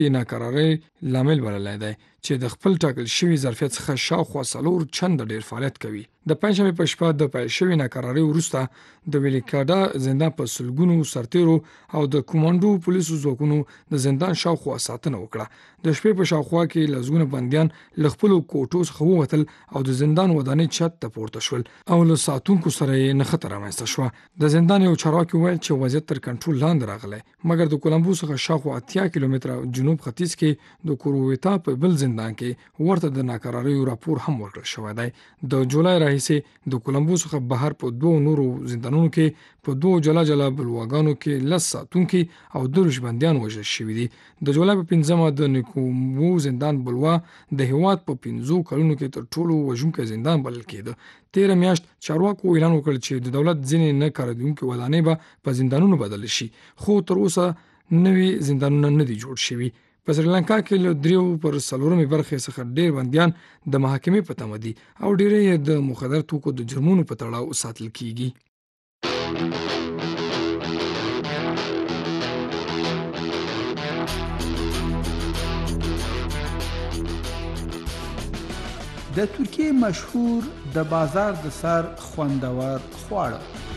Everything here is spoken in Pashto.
ناکرارۍ لامل بللی دی چې د خپل ټاکل شوي ظرفیت څخه شاوخوا 4 چنده ډیر فعالیت کوي. د پنځشنبې په شپه د پیل شوي ناکرارۍ وروسته د ویلیکاډا زندان په سلګونو سرتیرو او د کومانډو پولیسو ځواکونو د زندان شاوخوا ساتنه وکړه. د شپې په شاوخوا کې لسګونه بندیان له خپلو کوټو څخه ووتل او د زندان ودانۍ چت ته پورته شول او له ساتونکو سره یې نښته رامنځته شوه. د زندان یو چارواکي وویل چې وضعیت تر کنټرول لاندې راغلی، مګر د کولمبو څخه شاوخوا 80 کیلومتره جنوب ختیځ کې د کورویتا په بل زندان کې ورته د ناکراریو راپور هم ورکړل شوی دی. د جولای راهیسې د کولمبو څخه بهر په 2 نورو زندانونو کې په 2 جلا جلا بلواګانو کې 10 ساتونکي او 30 بندیان وژل شوي دي. د جولای په 5مه د نیکومبو زندان بلوا د هیواد په 15 کلونو کې تر ټولو وژونکی زندان بلل کېده. 13 میاشت چارواکو اعلان وکړ چې د دولت ځینې نه کارېدونکې ودانۍ به په زندانونو بدل شي، خو تر اوسه نوي زندانونه نه دي جوړ شوي. په سریلانکا کې له 3/4 برخې څخه ډېر بندیان د محاکمې په تمه دي او ډېری یې د مخدر توکو د جرمونو په تړاو ساتل کیږي. د ترکیې مشهور د بازار د سر خوندور خواړه